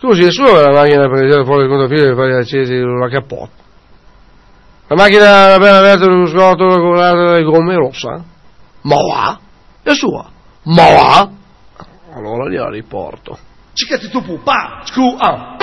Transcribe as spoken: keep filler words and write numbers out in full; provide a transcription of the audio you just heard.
Scusi, nessuno la macchina per tirare fuori il controfilo e fare accesi la cappotta. La macchina appena aperta lo scotolo con le gomme rossa? Ma va? È sua? Ma va? Allora gliela riporto. Cicchetti tu pu, pa, scu, ah.